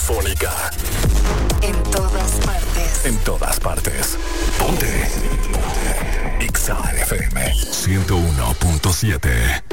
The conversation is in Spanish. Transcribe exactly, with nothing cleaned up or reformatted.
radiofónica. En todas partes. En todas partes. Ponte. Ponte. Exa F M ciento uno punto siete.